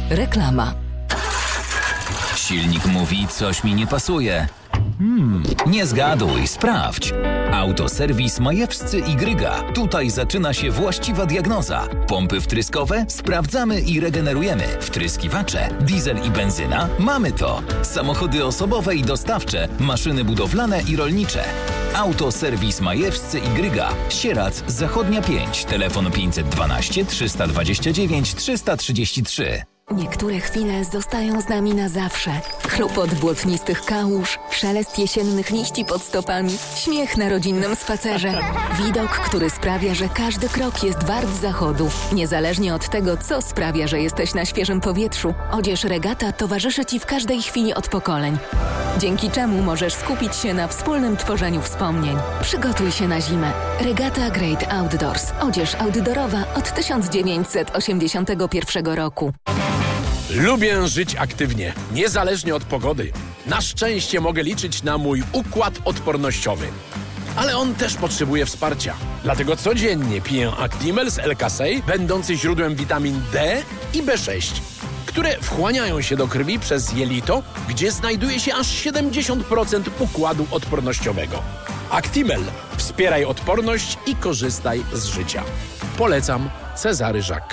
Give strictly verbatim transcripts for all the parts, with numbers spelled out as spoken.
Reklama. Silnik mówi, coś mi nie pasuje. Hmm, nie zgaduj, sprawdź. Autoserwis Majewscy i Gryga. Tutaj zaczyna się właściwa diagnoza. Pompy wtryskowe? Sprawdzamy i regenerujemy. Wtryskiwacze? Diesel i benzyna? Mamy to. Samochody osobowe i dostawcze, maszyny budowlane i rolnicze. Autoserwis Majewscy i Gryga. Sierac, Zachodnia pięć. Telefon pięćset dwanaście trzysta dwadzieścia dziewięć trzysta trzydzieści trzy. Niektóre chwile zostają z nami na zawsze. Chlupot błotnistych kałuż, szelest jesiennych liści pod stopami, śmiech na rodzinnym spacerze. Widok, który sprawia, że każdy krok jest wart zachodu. Niezależnie od tego, co sprawia, że jesteś na świeżym powietrzu, odzież Regata towarzyszy Ci w każdej chwili od pokoleń. Dzięki czemu możesz skupić się na wspólnym tworzeniu wspomnień. Przygotuj się na zimę. Regata Great Outdoors. Odzież outdoorowa od tysiąc dziewięćset osiemdziesiątego pierwszego roku. Lubię żyć aktywnie, niezależnie od pogody. Na szczęście mogę liczyć na mój układ odpornościowy. Ale on też potrzebuje wsparcia. Dlatego codziennie piję Actimel z L-Kasei, będący źródłem witamin D i B sześć, które wchłaniają się do krwi przez jelito, gdzie znajduje się aż siedemdziesiąt procent układu odpornościowego. Actimel. Wspieraj odporność i korzystaj z życia. Polecam. Cezary Żak.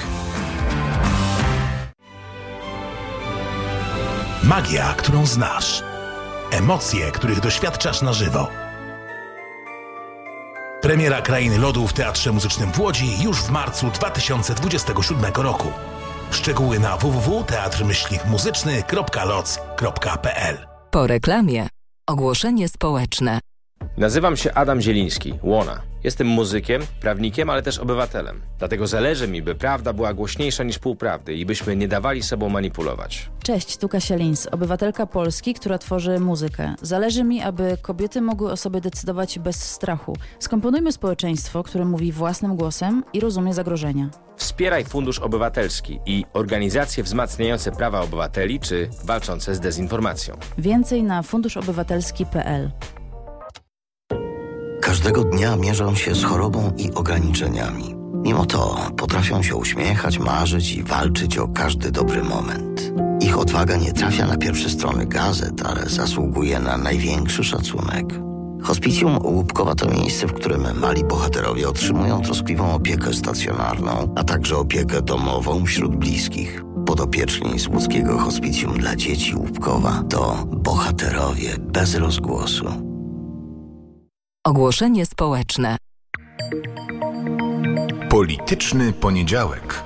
Magia, którą znasz. Emocje, których doświadczasz na żywo. Premiera Krainy Lodu w Teatrze Muzycznym w Łodzi już w marcu dwa tysiące dwudziestego siódmego roku. Szczegóły na w w w kropka teatr myślnik muzyczny kropka loc kropka p l. Po reklamie. Ogłoszenie społeczne. Nazywam się Adam Zieliński, Łona. Jestem muzykiem, prawnikiem, ale też obywatelem. Dlatego zależy mi, by prawda była głośniejsza niż półprawdy i byśmy nie dawali sobą manipulować. Cześć, tu Kasia Lins, obywatelka Polski, która tworzy muzykę. Zależy mi, aby kobiety mogły o sobie decydować bez strachu. Skomponujmy społeczeństwo, które mówi własnym głosem i rozumie zagrożenia. Wspieraj Fundusz Obywatelski i organizacje wzmacniające prawa obywateli czy walczące z dezinformacją. Więcej na fundusz obywatelski kropka p l. Każdego dnia mierzą się z chorobą i ograniczeniami. Mimo to potrafią się uśmiechać, marzyć i walczyć o każdy dobry moment. Ich odwaga nie trafia na pierwsze strony gazet, ale zasługuje na największy szacunek. Hospicjum Łupkowa to miejsce, w którym mali bohaterowie otrzymują troskliwą opiekę stacjonarną, a także opiekę domową wśród bliskich. Podopieczni z łódzkiego Hospicjum dla Dzieci Łupkowa to bohaterowie bez rozgłosu. Ogłoszenie społeczne. Polityczny poniedziałek.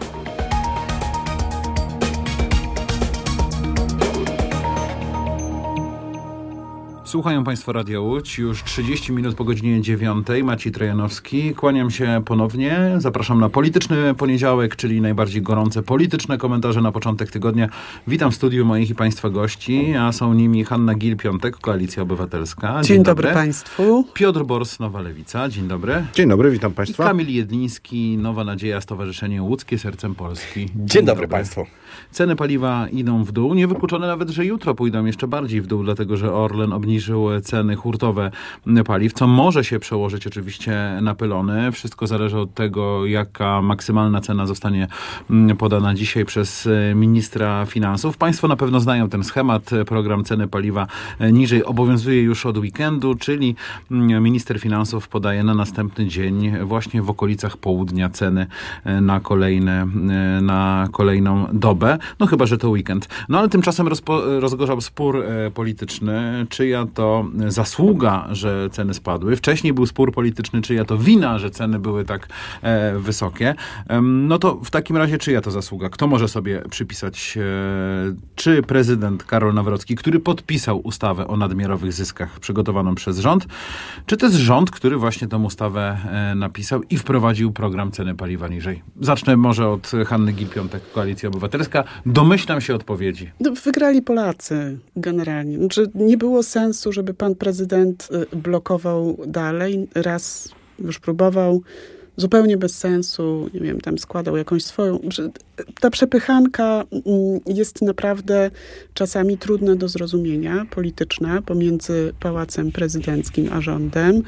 Słuchają Państwo Radia Łódź, już trzydzieści minut po godzinie dziewiątej. Maciej Trojanowski. Kłaniam się ponownie. Zapraszam na Polityczny Poniedziałek, czyli najbardziej gorące polityczne komentarze na początek tygodnia. Witam w studiu moich i Państwa gości, a są nimi Hanna Gill-Piątek, Koalicja Obywatelska. Dzień, Dzień dobry. dobry Państwu. Piotr Bors, Nowa Lewica. Dzień dobry. Dzień dobry, witam Państwa. I Kamil Jedliński, Nowa Nadzieja, Stowarzyszenie Łódzkie Sercem Polski. Dzień, Dzień dobry, dobry Państwu. Ceny paliwa idą w dół. Niewykluczone nawet, że jutro pójdą jeszcze bardziej w dół, dlatego że Orlen obniżył ceny hurtowe paliw, co może się przełożyć oczywiście na pylony. Wszystko zależy od tego, jaka maksymalna cena zostanie podana dzisiaj przez ministra finansów. Państwo na pewno znają ten schemat. Program ceny paliwa niżej obowiązuje już od weekendu, czyli minister finansów podaje na następny dzień właśnie w okolicach południa ceny na kolejne, na kolejną dobę. No chyba, że to weekend. No ale tymczasem rozpo, rozgorzał spór polityczny, czyja to zasługa, że ceny spadły. Wcześniej był spór polityczny, czyja to wina, że ceny były tak e, wysokie. E, no to w takim razie czyja to zasługa? Kto może sobie przypisać? E, czy prezydent Karol Nawrocki, który podpisał ustawę o nadmiarowych zyskach przygotowaną przez rząd, czy to jest rząd, który właśnie tę ustawę e, napisał i wprowadził program ceny paliwa niżej? Zacznę może od Hanny Gill-Piątek, Koalicja Obywatelska. Domyślam się odpowiedzi. No, wygrali Polacy generalnie. Znaczy, nie było sensu, żeby pan prezydent blokował dalej. Raz już próbował, zupełnie bez sensu, nie wiem, tam składał jakąś swoją... Ta przepychanka jest naprawdę czasami trudna do zrozumienia, polityczna, pomiędzy Pałacem Prezydenckim a rządem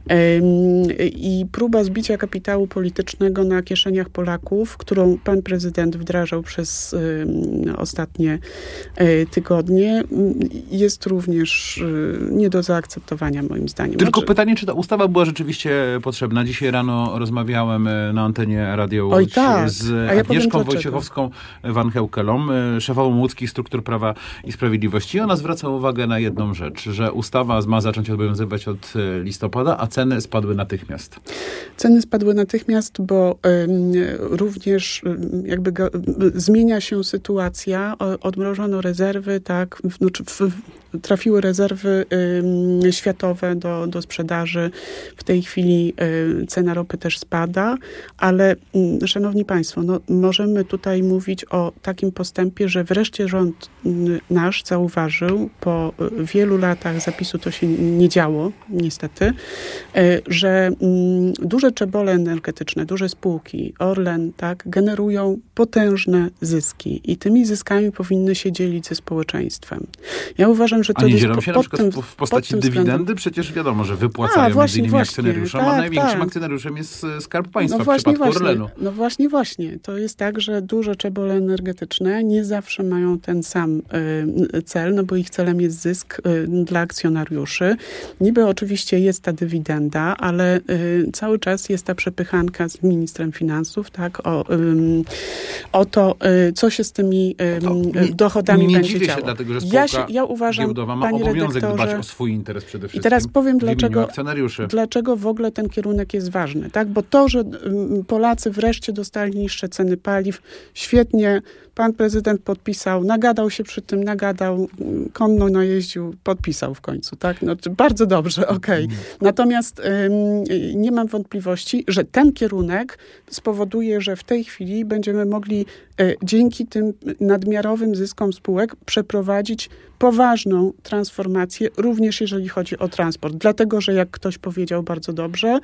i próba zbicia kapitału politycznego na kieszeniach Polaków, którą pan prezydent wdrażał przez ostatnie tygodnie, jest również nie do zaakceptowania moim zdaniem. Tylko znaczy... pytanie, czy ta ustawa była rzeczywiście potrzebna? Dzisiaj rano rozmawiałem na antenie Radio Łódź Oj, tak. z ja Agnieszką Wojciechowską-Van Heukelą, szefową łódzkich struktur Prawa i Sprawiedliwości. Ona zwraca uwagę na jedną rzecz, że ustawa ma zacząć obowiązywać od listopada, a ceny spadły natychmiast. Ceny spadły natychmiast, bo y, również y, jakby ga, y, zmienia się sytuacja, o, odmrożono rezerwy, tak, w, no, w, w, trafiły rezerwy y, światowe do, do sprzedaży. W tej chwili y, cena ropy też spada, ale y, szanowni państwo, no, możemy tutaj mówić o takim postępie, że wreszcie rząd y, nasz zauważył, po y, wielu latach zapisu to się nie działo, niestety, y, że y, duże czebole energetyczne, duże spółki, Orlen, tak, generują potężne zyski i tymi zyskami powinny się dzielić ze społeczeństwem. Ja uważam, że to a nie jest dzielą się pod na przykład tym, w postaci dywidendy? względem. Przecież wiadomo, że wypłacają a, właśnie, między innymi właśnie, akcjonariuszom, tak, a największym tak. akcjonariuszem jest Skarb Państwa no w właśnie, przypadku właśnie, Orlenu. No właśnie, właśnie. To jest tak, że duże czebole energetyczne nie zawsze mają ten sam y, cel, no bo ich celem jest zysk y, dla akcjonariuszy. Niby oczywiście jest ta dywidenda, ale y, cały czas jest ta przepychanka z ministrem finansów, tak, o, y, o to, y, co się z tymi y, to nie, dochodami nie będzie dziwię działo. się, dlatego że spółka ja, się, ja uważam, giełdowa ma panie obowiązek redaktorze, dbać o swój interes przede wszystkim. I teraz powiem, dlaczego, akcjonariuszy. dlaczego w ogóle ten kierunek jest ważny. Tak? Bo to, że Polacy wreszcie dostali niższe ceny paliw, świetnie, pan prezydent podpisał, nagadał się przy tym, nagadał, konno najeździł, podpisał w końcu. Tak? No, bardzo dobrze, okej. Okay. Natomiast ym, nie mam wątpliwości, że ten kierunek spowoduje, że w tej chwili będziemy mogli y, dzięki tym nadmiarowym zyskom spółek przeprowadzić poważną transformację, również jeżeli chodzi o transport. Dlatego, że jak ktoś powiedział bardzo dobrze,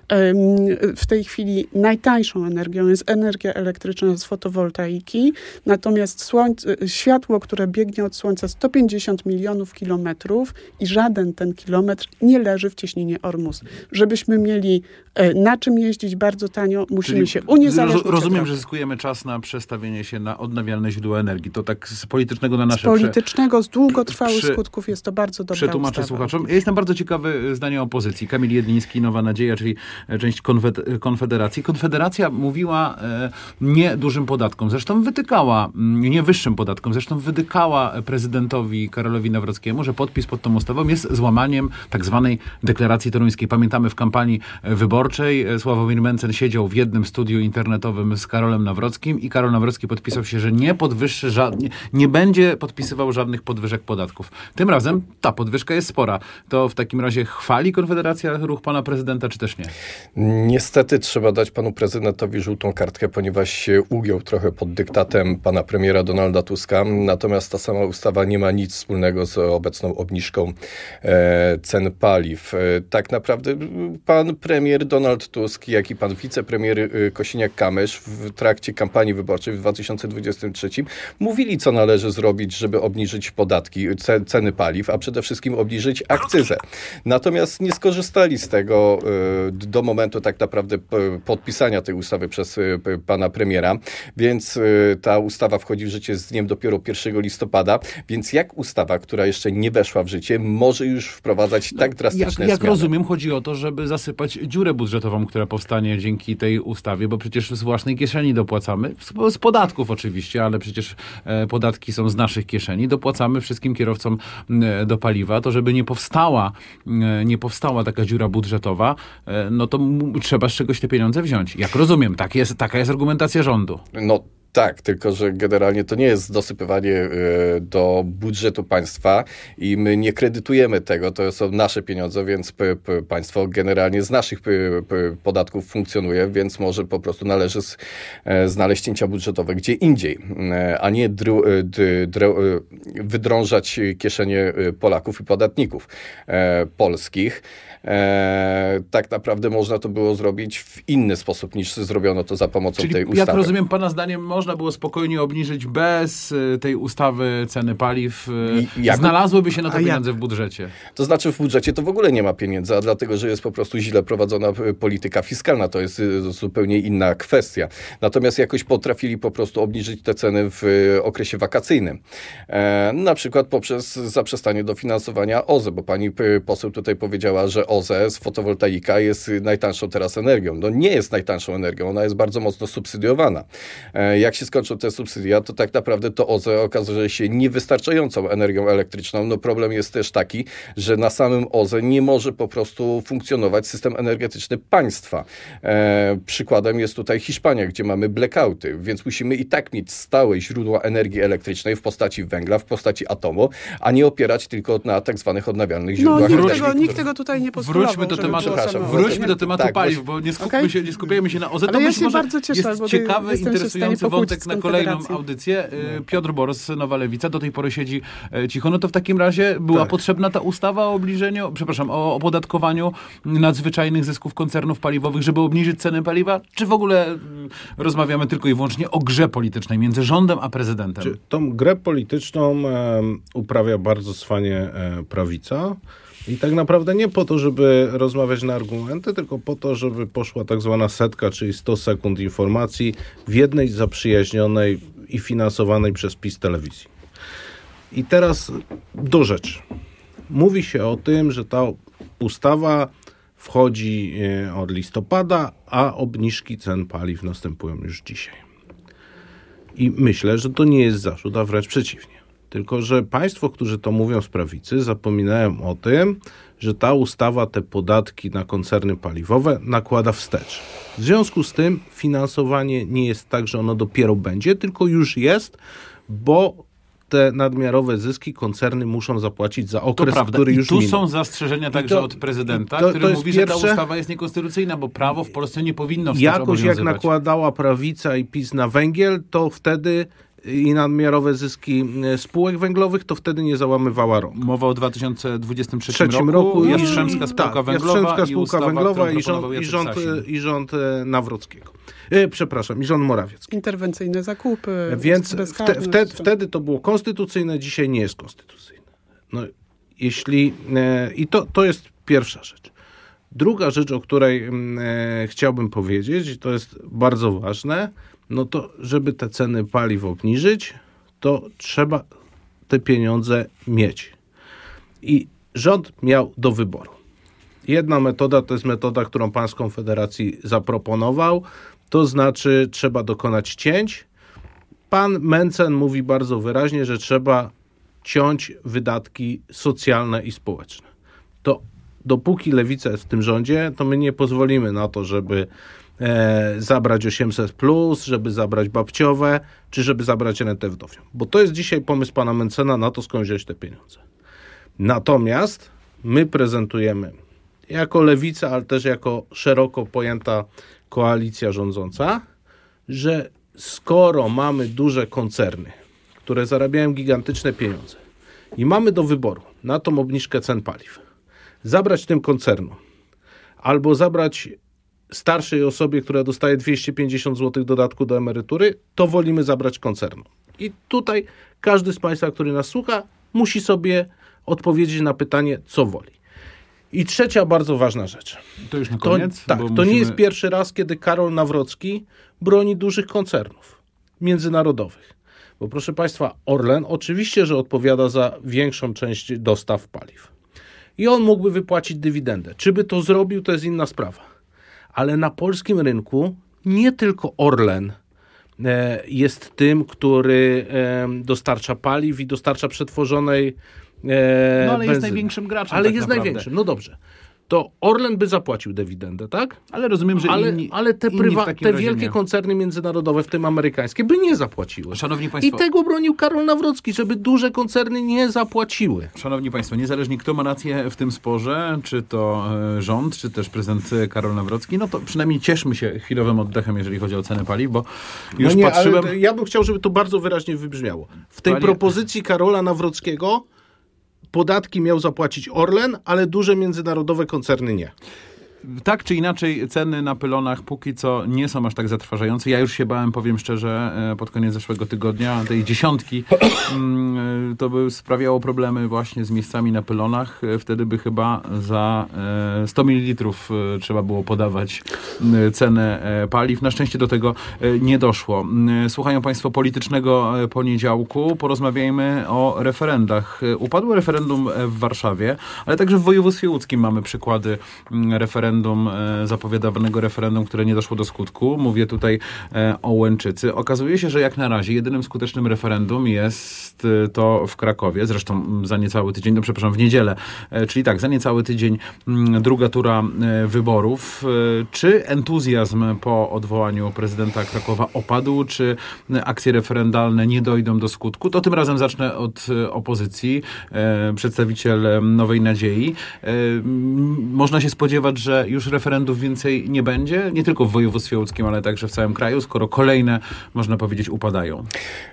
w tej chwili najtańszą energią jest energia elektryczna z fotowoltaiki, natomiast słońce, światło, które biegnie od Słońca sto pięćdziesiąt milionów kilometrów i żaden ten kilometr nie leży w cieśninie Ormus. Żebyśmy mieli na czym jeździć bardzo tanio, musimy Czyli się uniezależnić. Rozumiem, że zyskujemy czas na przestawienie się na odnawialne źródła energii. To tak z politycznego na nasze... Z politycznego, z długotrwałych Przy... skutków jest to bardzo dobra Przetłumaczę ustawa. słuchaczom. Ja jestem bardzo ciekawy zdania opozycji. Kamil Jedliński, Nowa Nadzieja, czyli część konfed- Konfederacji. Konfederacja mówiła e, nie dużym podatkom. Zresztą wytykała, nie wyższym podatkom, zresztą wytykała prezydentowi Karolowi Nawrockiemu, że podpis pod tą ustawą jest złamaniem tak zwanej deklaracji toruńskiej. Pamiętamy w kampanii wyborczej Sławomir Mencen siedział w jednym studiu internetowym z Karolem Nawrockim i Karol Nawrocki podpisał się, że nie podwyższy żadnie, nie będzie podpisywał żadnych podwyżek podatków. Tym razem ta podwyżka jest spora. To w takim razie chwali Konfederacja ruch pana prezydenta, czy też nie? Niestety trzeba dać panu prezydentowi żółtą kartkę, ponieważ się ugiął trochę pod dyktatem pana premiera Donalda Tuska. Natomiast ta sama ustawa nie ma nic wspólnego z obecną obniżką e, cen paliw. E, tak naprawdę pan premier Donald Tusk, jak i pan wicepremier e, Kosiniak-Kamysz w trakcie kampanii wyborczej w dwa tysiące dwudziestym trzecim mówili, co należy zrobić, żeby obniżyć podatki, ce, ceny paliw, a przede wszystkim obniżyć akcyzę. Natomiast nie skorzystali z tego e, do momentu tak naprawdę p- podpisania tej ustawy przez e, pana premiera, więc e, ta ustawa wchodzi w życie z dniem dopiero pierwszego listopada, więc jak ustawa, która jeszcze nie weszła w życie, może już wprowadzać tak drastyczne jak, jak zmiany? rozumiem, chodzi o to, żeby zasypać dziurę budżetową, która powstanie dzięki tej ustawie, bo przecież z własnej kieszeni dopłacamy, z, z podatków oczywiście, ale przecież e, podatki są z naszych kieszeni, dopłacamy wszystkim kierowcom e, do paliwa, to żeby nie powstała, e, nie powstała taka dziura budżetowa, e, no to m- trzeba z czegoś te pieniądze wziąć. Jak rozumiem, tak jest, taka jest argumentacja rządu. No tak, tylko że generalnie to nie jest dosypywanie y, do budżetu państwa i my nie kredytujemy tego, to są nasze pieniądze, więc p, p, państwo generalnie z naszych p, p, podatków funkcjonuje, więc może po prostu należy z, e, znaleźć cięcia budżetowe gdzie indziej, e, a nie dru, d, dr, wydrążać kieszenie Polaków i podatników e, polskich. E, tak naprawdę można to było zrobić w inny sposób niż zrobiono to za pomocą Czyli tej ustawy. Jak rozumiem, pana zdaniem można było spokojnie obniżyć bez y, tej ustawy ceny paliw. Y, jak... Znalazłyby się na to A pieniądze jak? w budżecie. To znaczy w budżecie to w ogóle nie ma pieniędzy, a dlatego, że jest po prostu źle prowadzona polityka fiskalna. To jest zupełnie inna kwestia. Natomiast jakoś potrafili po prostu obniżyć te ceny w okresie wakacyjnym. E, na przykład poprzez zaprzestanie dofinansowania O Z E, bo pani poseł tutaj powiedziała, że O Z E, fotowoltaika jest najtańszą teraz energią. No nie jest najtańszą energią, ona jest bardzo mocno subsydiowana. E, jak się skończą te subsydia, to tak naprawdę to O Z E okazuje się niewystarczającą energią elektryczną. No problem jest też taki, że na samym O Z E nie może po prostu funkcjonować system energetyczny państwa. E, przykładem jest tutaj Hiszpania, gdzie mamy blackouty, więc musimy i tak mieć stałe źródła energii elektrycznej w postaci węgla, w postaci atomu, a nie opierać tylko na tak zwanych odnawialnych No źródłach nikt energii. tego, nikt tego tutaj nie postulował. Wróćmy do żeby tematu, było przepraszam, same O Z E. wróćmy do tematu Tak, paliw, właśnie- bo nie, skupmy Okej. się, nie skupiajmy się na O Z E. Ale To ja być się może bardzo cieszę, jest bo ciekawy, jestem się w stanie interesujący pokłócić wątek z na kolejną Konfederacją. audycję. Y, Piotr Bors, Nowa Lewica, do tej pory siedzi e, cicho. No to w takim razie była Tak. potrzebna ta ustawa o obniżeniu, przepraszam, o opodatkowaniu nadzwyczajnych zysków koncernów paliwowych, żeby obniżyć ceny paliwa? Czy w ogóle mm, rozmawiamy tylko i wyłącznie o grze politycznej między rządem a prezydentem? Czy tą grę polityczną e, uprawia bardzo cwanie e, prawica i tak naprawdę nie po to, żeby rozmawiać na argumenty, tylko po to, żeby poszła tak zwana setka, czyli sto sekund informacji w jednej zaprzyjaźnionej i finansowanej przez PiS telewizji. I teraz do rzeczy. Mówi się o tym, że ta ustawa wchodzi e, od listopada, a obniżki cen paliw następują już dzisiaj. I myślę, że to nie jest zarzut, a wręcz przeciwnie. Tylko że państwo, którzy to mówią z prawicy, zapominają o tym, że ta ustawa te podatki na koncerny paliwowe nakłada wstecz. W związku z tym finansowanie nie jest tak, że ono dopiero będzie, tylko już jest, bo te nadmiarowe zyski koncerny muszą zapłacić za To okres, prawda. który I już tu minął. są zastrzeżenia także to- od prezydenta, to- to który jest mówi, że ta pierwsze- ustawa jest niekonstytucyjna, bo prawo w Polsce nie powinno wstecz Jakoś jak obowiązywać. nakładała prawica i PiS na węgiel, to wtedy i nadmiarowe zyski e, spółek węglowych, to wtedy nie załamywała rąk. Mowa o dwa tysiące dwudziestym W trzecim roku, roku, i- Jastrzębska i- spółka tak, węglowa Jastrzębska i spółka ustawa, węglowa którą i rząd, proponował i, Jacek rząd, Sasin. i rząd e, Nawrockiego. E, przepraszam, i rząd Morawiecki. Interwencyjne zakupy, Więc wte, bezkarność. wtedy, wtedy to było konstytucyjne, dzisiaj nie jest konstytucyjne. No, jeśli, e, I to, to jest pierwsza rzecz. Druga rzecz, o której mm, e, chciałbym powiedzieć, i to jest bardzo ważne, no to żeby te ceny paliw obniżyć, to trzeba te pieniądze mieć. I rząd miał do wyboru. Jedna metoda to jest metoda, którą pan z Konfederacji zaproponował, to znaczy trzeba dokonać cięć. Pan Mencen mówi bardzo wyraźnie, że trzeba ciąć wydatki socjalne i społeczne. To dopóki Lewica jest w tym rządzie, to my nie pozwolimy na to, żeby e, zabrać osiemset plus, żeby zabrać babciowe, czy żeby zabrać rentę wdowią. Bo to jest dzisiaj pomysł pana Mencena na to, skąd wziąć te pieniądze. Natomiast my prezentujemy jako Lewica, ale też jako szeroko pojęta koalicja rządząca, że skoro mamy duże koncerny, które zarabiają gigantyczne pieniądze i mamy do wyboru na tą obniżkę cen paliw, zabrać tym koncernom albo zabrać starszej osobie, która dostaje dwieście pięćdziesiąt złotych dodatku do emerytury, to wolimy zabrać koncernom. I tutaj każdy z państwa, który nas słucha, musi sobie odpowiedzieć na pytanie, co woli. I trzecia bardzo ważna rzecz. To już na To, koniec? tak, bo to musimy... nie jest pierwszy raz, kiedy Karol Nawrocki broni dużych koncernów międzynarodowych. Bo proszę państwa, Orlen oczywiście, że odpowiada za większą część dostaw paliw. I on mógłby wypłacić dywidendę. Czy by to zrobił, to jest inna sprawa. Ale na polskim rynku nie tylko Orlen e, jest tym, który e, dostarcza paliw i dostarcza przetworzonej e, No ale jest benzyny. największym graczem. Ale tak jest naprawdę. największym, no dobrze. To Orlen by zapłacił dywidendę, tak? Ale rozumiem, że Ale, inni, ale te, inni prywa- w takim te razie wielkie nie. koncerny międzynarodowe, w tym amerykańskie, by nie zapłaciły. Szanowni Państwo, I tego bronił Karol Nawrocki, żeby duże koncerny nie zapłaciły. Szanowni Państwo, niezależnie kto ma rację w tym sporze, czy to e, rząd, czy też prezydent Karol Nawrocki, no to przynajmniej cieszmy się chwilowym oddechem, jeżeli chodzi o ceny paliw, bo już no nie, patrzyłem... ale ja bym chciał, żeby to bardzo wyraźnie wybrzmiało. W tej Panie- propozycji Karola Nawrockiego podatki miał zapłacić Orlen, ale duże międzynarodowe koncerny nie. Tak czy inaczej, ceny na pylonach póki co nie są aż tak zatrważające. Ja już się bałem, powiem szczerze, pod koniec zeszłego tygodnia, tej dziesiątki, to by sprawiało problemy właśnie z miejscami na pylonach. Wtedy by chyba za sto mililitrów trzeba było podawać cenę paliw. Na szczęście do tego nie doszło. Słuchają Państwo politycznego poniedziałku. Porozmawiajmy o referendach. Upadło referendum w Warszawie, ale także w województwie łódzkim mamy przykłady referendum zapowiadanego referendum, które nie doszło do skutku. Mówię tutaj o Łęczycy. Okazuje się, że jak na razie jedynym skutecznym referendum jest to w Krakowie, zresztą za niecały tydzień, no przepraszam, w niedzielę, czyli tak, za niecały tydzień druga tura wyborów. Czy entuzjazm po odwołaniu prezydenta Krakowa opadł, czy akcje referendalne nie dojdą do skutku? To tym razem zacznę od opozycji. Przedstawiciel Nowej Nadziei. Można się spodziewać, że już referendów więcej nie będzie, nie tylko w województwie łódzkim, ale także w całym kraju, skoro kolejne, można powiedzieć, upadają.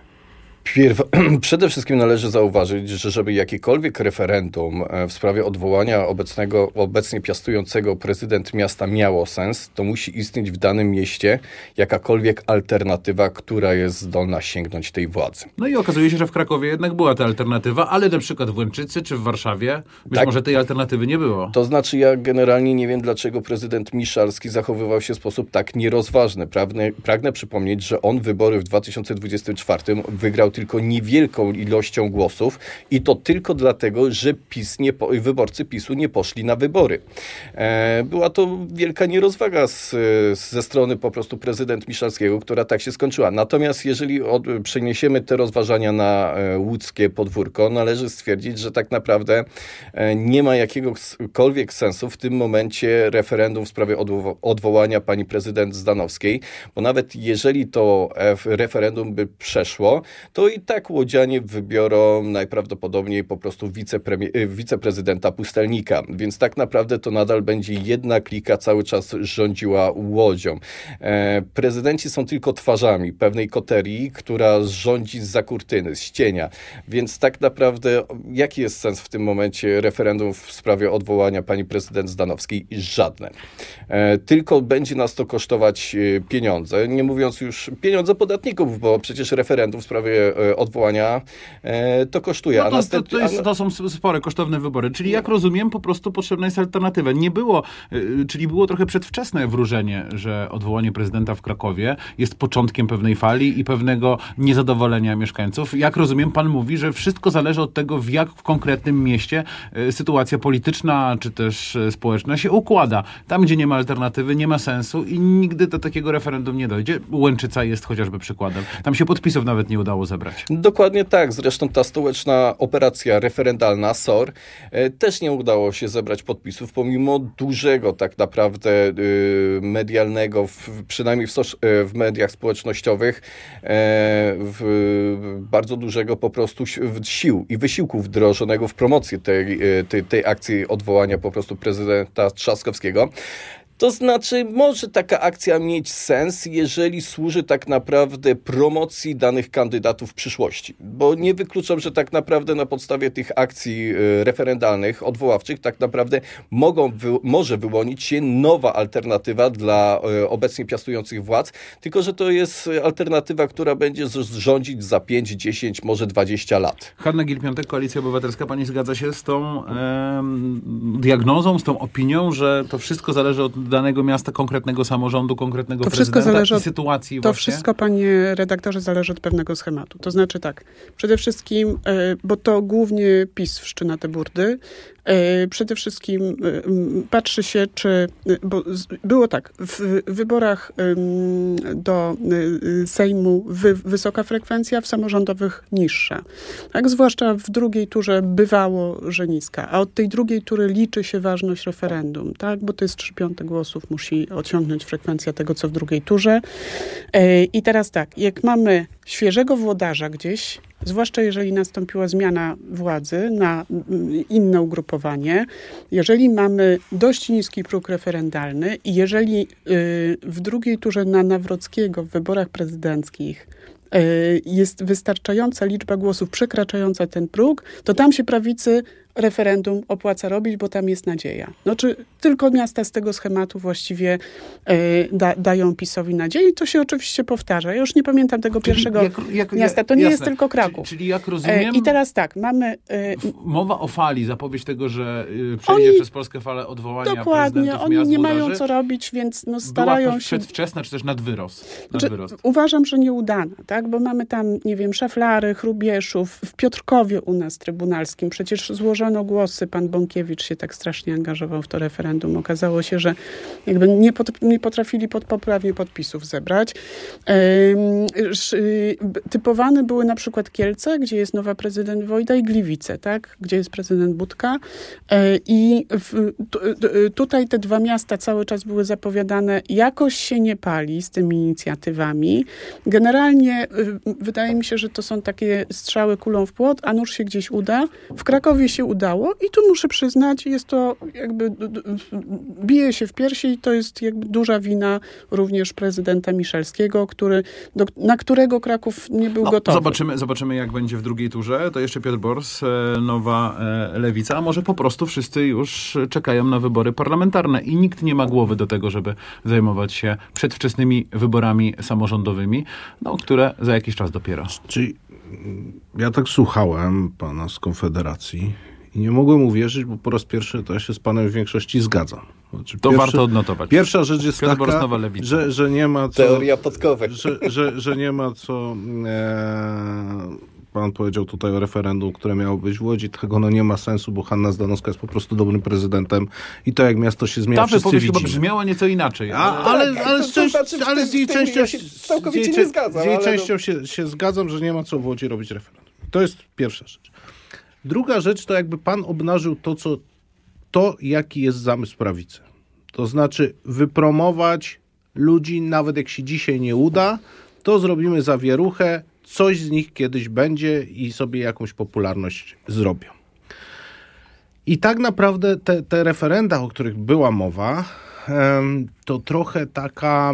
Pierw, przede wszystkim należy zauważyć, że żeby jakiekolwiek referendum w sprawie odwołania obecnego, obecnie piastującego prezydent miasta miało sens, to musi istnieć w danym mieście jakakolwiek alternatywa, która jest zdolna sięgnąć tej władzy. No i okazuje się, że w Krakowie jednak była ta alternatywa, ale na przykład w Łęczycy czy w Warszawie być tak, może tej alternatywy nie było. To znaczy ja generalnie nie wiem, dlaczego prezydent Miszalski zachowywał się w sposób tak nierozważny. Pragnę, pragnę przypomnieć, że on wybory w dwa tysiące dwudziestym czwartym wygrał tylko niewielką ilością głosów i to tylko dlatego, że PiS nie, wyborcy PiSu nie poszli na wybory. E, była to wielka nierozwaga z, ze strony po prostu prezydent Miszalskiego, która tak się skończyła. Natomiast jeżeli od, przeniesiemy te rozważania na e, łódzkie podwórko, należy stwierdzić, że tak naprawdę e, nie ma jakiegokolwiek sensu w tym momencie referendum w sprawie odwo- odwołania pani prezydent Zdanowskiej, bo nawet jeżeli to e, referendum by przeszło, to i tak łodzianie wybiorą najprawdopodobniej po prostu wicepremi- wiceprezydenta Pustelnika, więc tak naprawdę to nadal będzie jedna klika cały czas rządziła Łodzią. E, prezydenci są tylko twarzami pewnej koterii, która rządzi zza kurtyny, z cienia, więc tak naprawdę jaki jest sens w tym momencie referendum w sprawie odwołania pani prezydent Zdanowskiej? Żadne. E, tylko będzie nas to kosztować pieniądze, nie mówiąc już pieniądze podatników, bo przecież referendum w sprawie odwołania e, to kosztuje. No to, a następ... to, to, jest, to są spore, kosztowne wybory. Czyli jak rozumiem, po prostu potrzebna jest alternatywa. Nie było, y, czyli było trochę przedwczesne wróżenie, że odwołanie prezydenta w Krakowie jest początkiem pewnej fali i pewnego niezadowolenia mieszkańców. Jak rozumiem, pan mówi, że wszystko zależy od tego, w jak w konkretnym mieście y, sytuacja polityczna czy też y, społeczna się układa. Tam, gdzie nie ma alternatywy, nie ma sensu i nigdy do takiego referendum nie dojdzie. Łęczyca jest chociażby przykładem. Tam się podpisów nawet nie udało zebrać. Dokładnie tak. Zresztą ta stołeczna operacja referendalna S O R e, też nie udało się zebrać podpisów, pomimo dużego tak naprawdę e, medialnego, w, przynajmniej w, sosz, e, w mediach społecznościowych, e, w, bardzo dużego po prostu sił i wysiłku wdrożonego w promocję tej, tej, tej akcji odwołania po prostu prezydenta Trzaskowskiego. To znaczy, może taka akcja mieć sens, jeżeli służy tak naprawdę promocji danych kandydatów w przyszłości. Bo nie wykluczam, że tak naprawdę na podstawie tych akcji referendalnych, odwoławczych, tak naprawdę mogą, wy, może wyłonić się nowa alternatywa dla obecnie piastujących władz, tylko że to jest alternatywa, która będzie rządzić za pięć, dziesięć, może dwadzieścia lat. Hanna Gill-Piątek, Koalicja Obywatelska. Pani zgadza się z tą e, diagnozą, z tą opinią, że to wszystko zależy od danego miasta, konkretnego samorządu, konkretnego to prezydenta wszystko zależy od, i sytuacji To właśnie? wszystko, panie redaktorze, zależy od pewnego schematu. To znaczy tak, przede wszystkim, bo to głównie PiS wszczyna te burdy, przede wszystkim patrzy się, czy... Bo było tak, w wyborach do Sejmu wysoka frekwencja, w samorządowych niższa. Tak, zwłaszcza w drugiej turze bywało, że niska. A od tej drugiej tury liczy się ważność referendum, tak, bo to jest trzy piąte głosów musi osiągnąć frekwencja tego, co w drugiej turze. I teraz tak, jak mamy świeżego włodarza gdzieś, zwłaszcza jeżeli nastąpiła zmiana władzy na inne ugrupowanie, jeżeli mamy dość niski próg referendalny i jeżeli w drugiej turze na Nawrockiego w wyborach prezydenckich jest wystarczająca liczba głosów przekraczająca ten próg, to tam się prawicy referendum opłaca robić, bo tam jest nadzieja. No czy tylko miasta z tego schematu właściwie e, da, dają PiS-owi nadzieję? I to się oczywiście powtarza. Ja już nie pamiętam tego czyli pierwszego jak, jak, miasta. To nie jasne. jest tylko Kraków. Czyli, czyli jak rozumiem... E, I teraz tak, mamy... E, mowa o fali, zapowiedź tego, że y, przejdzie oni, przez Polskę falę odwołania dokładnie, prezydentów oni miast nie włodarzy. mają co robić, więc no starają była się... przedwczesna, czy też nadwyrost? nadwyrost. Znaczy, uważam, że nieudana, tak? Bo mamy tam, nie wiem, Szaflary, Hrubieszów, w Piotrkowie u nas trybunalskim. Przecież złożono głosy, pan Bąkiewicz się tak strasznie angażował w to referendum. Okazało się, że jakby nie, pot, nie potrafili pod, poprawnie podpisów zebrać. Ehm, typowane były na przykład Kielce, gdzie jest nowa prezydent Wojda, i Gliwice, tak? Gdzie jest prezydent Budka. E, I w, t, t, tutaj te dwa miasta cały czas były zapowiadane. Jakoś się nie pali z tymi inicjatywami. Generalnie y, wydaje mi się, że to są takie strzały kulą w płot, a nuż się gdzieś uda. W Krakowie się udało i tu muszę przyznać, jest to jakby d, d, bije się w piersi i to jest jakby duża wina również prezydenta Miszalskiego, który, do, na którego Kraków nie był no, gotowy. Zobaczymy, zobaczymy, jak będzie w drugiej turze. To jeszcze Piotr Bors, nowa Lewica, a może po prostu wszyscy już czekają na wybory parlamentarne i nikt nie ma głowy do tego, żeby zajmować się przedwczesnymi wyborami samorządowymi, no, które za jakiś czas dopiero. Czyli ja tak słuchałem pana z Konfederacji i nie mogłem uwierzyć, bo po raz pierwszy to ja się z panem w większości zgadzam. Znaczy, to pierwszy, warto odnotować. Pierwsza rzecz jest Piotr taka, że, że nie ma co... Teoria podkowy. Że, że, że nie ma co... E, pan powiedział tutaj o referendum, które miało być w Łodzi. Tego no nie ma sensu, bo Hanna Zdanowska jest po prostu dobrym prezydentem i to jak miasto się zmienia, Ta wszyscy wypowiedź widzimy. chyba brzmiała nieco inaczej. A, ale, tak, ale, to, z, to znaczy, ale z jej tym, częścią, ja się całkowicie z jej, nie zgadzam. Z jej ale częścią no... się, się zgadzam, że nie ma co w Łodzi robić referendum. To jest pierwsza rzecz. Druga rzecz to jakby pan obnażył to, co, to jaki jest zamysł prawicy. To znaczy wypromować ludzi, nawet jak się dzisiaj nie uda, to zrobimy zawieruchę, coś z nich kiedyś będzie i sobie jakąś popularność zrobią. I tak naprawdę te, te referenda, o których była mowa, to trochę taka,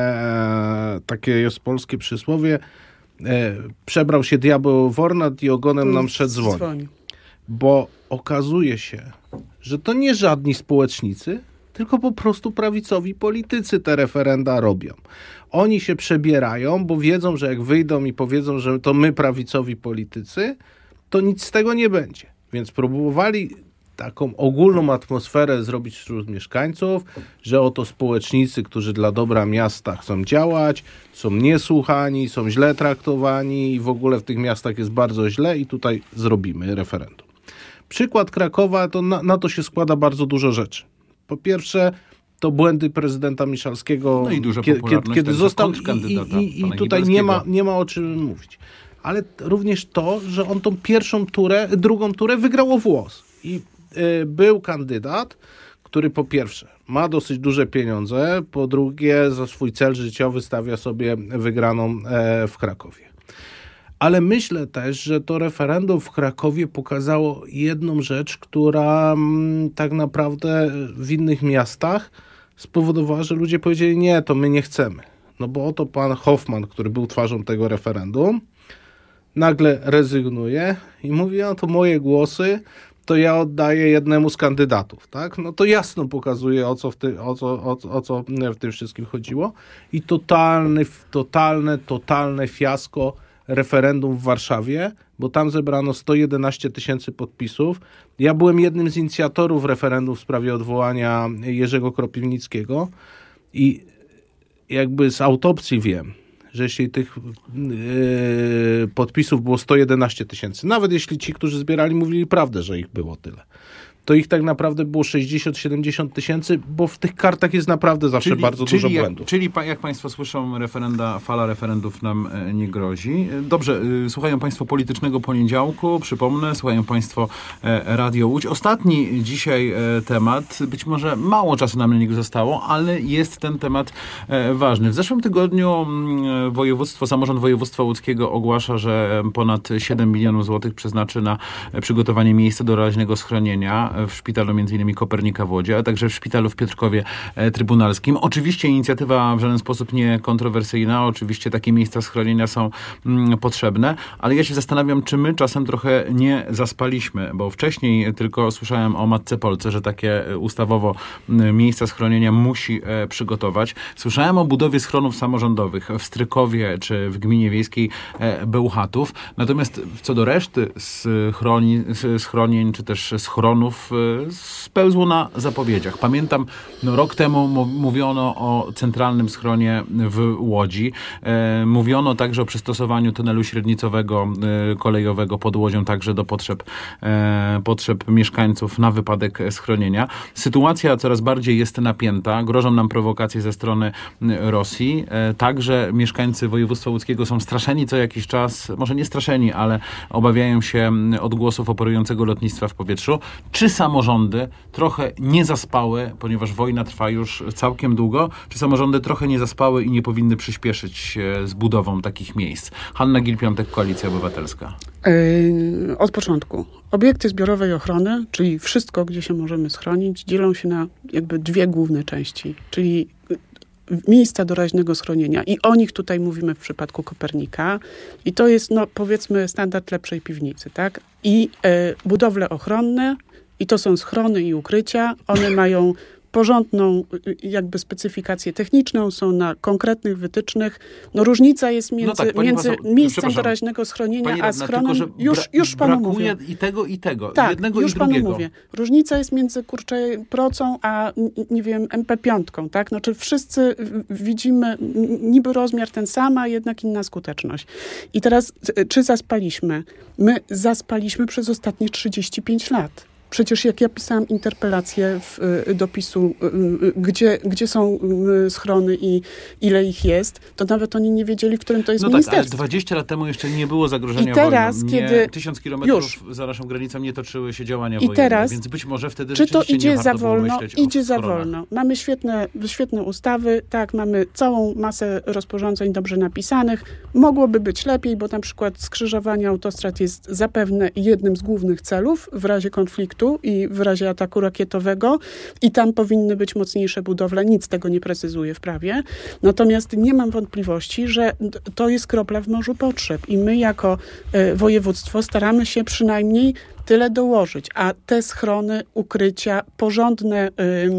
e, takie jest polskie przysłowie, e, przebrał się diabeł w ornat i ogonem nam szedł dzwoni. Bo okazuje się, że to nie żadni społecznicy, tylko po prostu prawicowi politycy te referenda robią. Oni się przebierają, bo wiedzą, że jak wyjdą i powiedzą, że to my prawicowi politycy, to nic z tego nie będzie. Więc próbowali taką ogólną atmosferę zrobić wśród mieszkańców, że oto społecznicy, którzy dla dobra miasta chcą działać, są niesłuchani, są źle traktowani i w ogóle w tych miastach jest bardzo źle i tutaj zrobimy referendum. Przykład Krakowa, to na, na to się składa bardzo dużo rzeczy. Po pierwsze, to błędy prezydenta Miszalskiego, no i duża kiedy, kiedy został i, i, i tutaj nie ma, nie ma o czym mówić. Ale również to, że on tą pierwszą turę, drugą turę wygrał o włos. I y, był kandydat, który po pierwsze ma dosyć duże pieniądze, po drugie za swój cel życiowy stawia sobie wygraną e, w Krakowie. Ale myślę też, że to referendum w Krakowie pokazało jedną rzecz, która m, tak naprawdę w innych miastach spowodowała, że ludzie powiedzieli, nie, to my nie chcemy. No bo oto pan Hoffman, który był twarzą tego referendum, nagle rezygnuje i mówi, no to moje głosy to ja oddaję jednemu z kandydatów, tak? No to jasno pokazuje, o co w, ty, o co, o, o co w tym wszystkim chodziło. I totalny, totalne, totalne fiasko referendum w Warszawie, bo tam zebrano sto jedenaście tysięcy podpisów. Ja byłem jednym z inicjatorów referendum w sprawie odwołania Jerzego Kropiwnickiego i jakby z autopsji wiem, że jeśli tych yy, podpisów było sto jedenaście tysięcy, nawet jeśli ci, którzy zbierali, mówili prawdę, że ich było tyle, to ich tak naprawdę było sześćdziesiąt siedemdziesiąt tysięcy, bo w tych kartach jest naprawdę zawsze czyli, bardzo czyli dużo jak, błędów. Czyli jak państwo słyszą, referenda, fala referendów nam nie grozi. Dobrze, słuchają państwo Politycznego Poniedziałku, przypomnę, słuchają państwo Radio Łódź. Ostatni dzisiaj temat, być może mało czasu nam na niego zostało, ale jest ten temat ważny. W zeszłym tygodniu województwo, samorząd województwa łódzkiego ogłasza, że ponad siedem milionów złotych przeznaczy na przygotowanie miejsca doraźnego schronienia w szpitalu między innymi Kopernika w Łodzi, a także w szpitalu w Piotrkowie Trybunalskim. Oczywiście inicjatywa w żaden sposób nie kontrowersyjna, oczywiście takie miejsca schronienia są mm, potrzebne, ale ja się zastanawiam, czy my czasem trochę nie zaspaliśmy, bo wcześniej tylko słyszałem o Matce Polce, że takie ustawowo miejsca schronienia musi e, przygotować. Słyszałem o budowie schronów samorządowych w Strykowie czy w gminie wiejskiej e, Bełchatów. Natomiast co do reszty schroni, schronień czy też schronów e, spełzło na zapowiedziach. Pamiętam, no, rok temu mówiono o centralnym schronie w Łodzi. E, mówiono także o przystosowaniu tunelu średnicowego e, kolejowego pod Łodzią także do potrzeb, e, potrzeb mieszkańców na wypadek schronienia. Sytuacja coraz bardziej jest napięta. Grożą nam prowokacje ze strony Rosji. E, także mieszkańcy województwa łódzkiego są straszeni co jakiś czas, może nie straszeni, ale obawiają się odgłosów operującego lotnictwa w powietrzu. Czy samorządy trochę nie zaspały, ponieważ wojna trwa już całkiem długo, czy samorządy trochę nie zaspały i nie powinny przyspieszyć z budową takich miejsc? Hanna Gil-Piątek, Koalicja Obywatelska. Yy, od początku. Obiekty zbiorowej ochrony, czyli wszystko, gdzie się możemy schronić, dzielą się na jakby dwie główne części, czyli miejsca doraźnego schronienia i o nich tutaj mówimy w przypadku Kopernika i to jest, no powiedzmy, standard lepszej piwnicy, tak? I e, budowle ochronne i to są schrony i ukrycia, one mają porządną jakby specyfikację techniczną, są na konkretnych wytycznych. No różnica jest między, no tak, między poseł, miejscem doraźnego schronienia radna, a schronem. Tylko, że już, bra- już panu brakuje mówię. i tego, i tego. Tak, jednego już i drugiego. panu mówię. Różnica jest między, kurczę, procą a, nie wiem, em pe pięć, tak? Znaczy wszyscy widzimy niby rozmiar ten sam, a jednak inna skuteczność. I teraz, czy zaspaliśmy? My zaspaliśmy przez ostatnie trzydzieści pięć lat. Przecież jak ja pisałam interpelację w, do PiSu, gdzie, gdzie są schrony i ile ich jest, to nawet oni nie wiedzieli, którym to jest no ministerstwo. Tak, ale dwadzieścia lat temu jeszcze nie było zagrożenia I teraz, wojną. Nie, kiedy tysiąc kilometrów już. za naszą granicą nie toczyły się działania I wojenne, teraz, więc być może wtedy czy to rzeczywiście idzie nie warto za było wolno? myśleć Idzie o za schronach. wolno. Mamy świetne, świetne ustawy, tak, mamy całą masę rozporządzeń dobrze napisanych. Mogłoby być lepiej, bo na przykład skrzyżowanie autostrad jest zapewne jednym z głównych celów w razie konfliktu i w razie ataku rakietowego i tam powinny być mocniejsze budowle. Nic tego nie precyzuje w prawie. Natomiast nie mam wątpliwości, że to jest kropla w morzu potrzeb i my jako y, województwo staramy się przynajmniej tyle dołożyć, a te schrony, ukrycia, porządne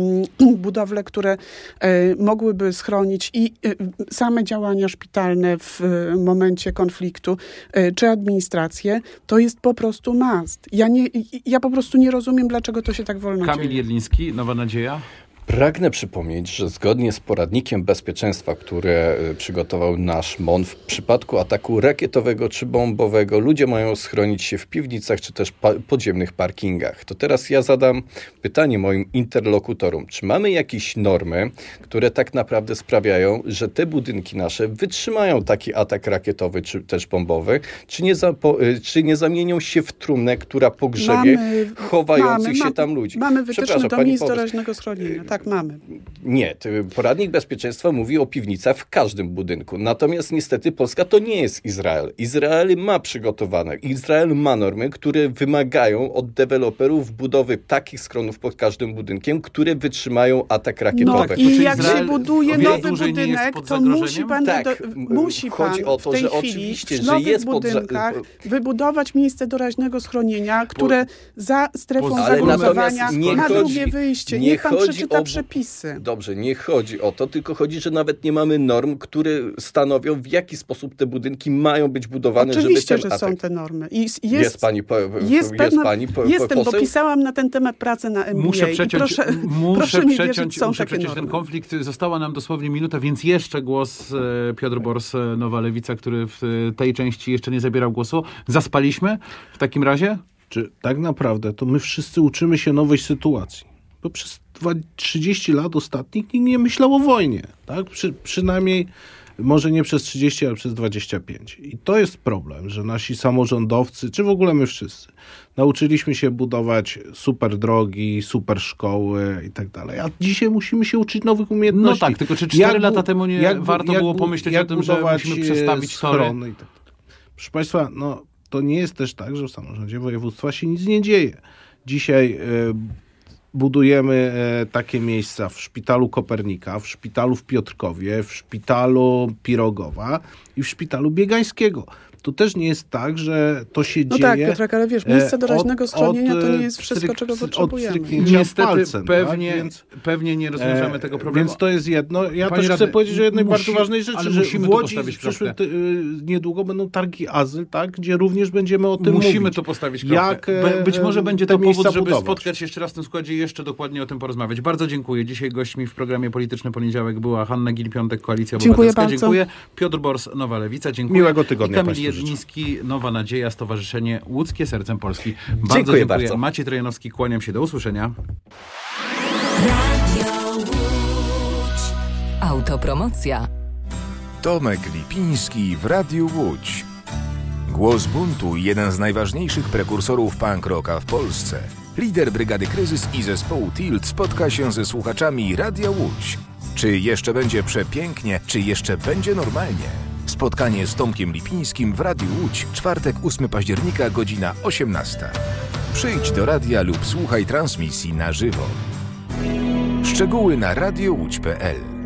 y, budowle, które y, mogłyby schronić i y, same działania szpitalne w y, momencie konfliktu, y, czy administrację, to jest po prostu must. Ja, nie, ja po prostu nie rozumiem, dlaczego to się tak wolno Kamil dzieje. Jedliński, Nowa Nadzieja. Pragnę przypomnieć, że zgodnie z poradnikiem bezpieczeństwa, które przygotował nasz M O N, w przypadku ataku rakietowego czy bombowego ludzie mają schronić się w piwnicach czy też pa- podziemnych parkingach. To teraz ja zadam pytanie moim interlokutorom. Czy mamy jakieś normy, które tak naprawdę sprawiają, że te budynki nasze wytrzymają taki atak rakietowy czy też bombowy, czy nie, zapo- czy nie zamienią się w trumnę, która pogrzebie mamy, chowających mamy, się ma, tam ludzi? Mamy wytyczne do miejsc doraźnego schronienia. Tak, mamy. Nie, poradnik bezpieczeństwa mówi o piwnicach w każdym budynku. Natomiast niestety Polska to nie jest Izrael. Izrael ma przygotowane. Izrael ma normy, które wymagają od deweloperów budowy takich schronów pod każdym budynkiem, które wytrzymają atak rakietowy. No i jak Izrael się buduje nowy budynek, to musi pan, tak, do, musi pan chodzi o to, w tej że chwili oczywiście, w nowych że jest budynkach podża- wybudować miejsce doraźnego schronienia, które po, za strefą ale zagruzowania ma chodzi, drugie wyjście. Niech pan przeczyta o, przepisy. Dobrze, nie chodzi o to, tylko chodzi, że nawet nie mamy norm, które stanowią, w jaki sposób te budynki mają być budowane. Oczywiście, żeby ten że atak... są te normy. I jest, jest pani, po, jest jest pewna, pani po, jestem, poseł? bo pisałam na ten temat pracę na M B A. Muszę przeciąć, proszę, muszę proszę mi przeciąć, wierzyć, są muszę takie przeciąć ten normy. konflikt. Została nam dosłownie minuta, więc jeszcze głos e, Piotr Bors, Nowa Lewica, który w e, tej części jeszcze nie zabierał głosu. Zaspaliśmy w takim razie? Czy tak naprawdę to my wszyscy uczymy się nowej sytuacji? Bo przez trzydzieści lat ostatnich nikt nie myślał o wojnie. Tak? Przy, przynajmniej może nie przez trzydzieści, ale przez dwadzieścia pięć. I to jest problem, że nasi samorządowcy, czy w ogóle my wszyscy, nauczyliśmy się budować super drogi, super szkoły i tak dalej. A dzisiaj musimy się uczyć nowych umiejętności. No tak, tylko czy cztery jak, lata temu nie jak, warto jak, było pomyśleć jak o tym, że musimy przestawić tory? I tak. Proszę Państwa, no to nie jest też tak, że w samorządzie województwa się nic nie dzieje. Dzisiaj e, budujemy e, takie miejsca w szpitalu Kopernika, w szpitalu w Piotrkowie, w szpitalu Pirogowa i w szpitalu Biegańskiego. To też nie jest tak, że to się no dzieje... No tak, Piotrek, ale wiesz, miejsce doraźnego od, schronienia od, to nie jest wszystko, stryk, czego od potrzebujemy. Niestety palcem, pewnie, tak? więc, pewnie nie rozwiążemy e, tego problemu. Więc to jest jedno. Ja Panie też radny, chcę powiedzieć o jednej musi, bardzo ważnej rzeczy, ale że musimy w Łodzi postawić w przyszłym kropkę. ty, niedługo będą targi azyl, tak? Gdzie również będziemy o tym Musimy mówić. to postawić kropkę. Jak, Be, być może będzie to powód, żeby budować. spotkać się jeszcze raz w tym składzie i jeszcze dokładnie o tym porozmawiać. Bardzo dziękuję. Dzisiaj gośćmi w programie Polityczny Poniedziałek była Hanna Gil-Piątek, Koalicja Dziękuję Obywatelska. bardzo. Dziękuję. Piotr Bors, Nowa Lewica. Dziękuję. Miłego tygodnia I Kamil Państwu życzę. Jedliński, Nowa Nadzieja, Stowarzyszenie Łódzkie Sercem Polski. Bardzo Dziękuję dziękuję. bardzo. Maciej Trojanowski, kłaniam się. Do usłyszenia. Radio Łódź. Autopromocja. Tomek Lipiński w Radiu Łódź. Głos buntu i jeden z najważniejszych prekursorów punk rocka w Polsce. Lider Brygady Kryzys i zespołu Tilt spotka się ze słuchaczami Radia Łódź. Czy jeszcze będzie przepięknie, czy jeszcze będzie normalnie? Spotkanie z Tomkiem Lipińskim w Radiu Łódź, czwartek ósmego października, godzina osiemnasta. Przyjdź do radia lub słuchaj transmisji na żywo. Szczegóły na radio łódź kropka p l.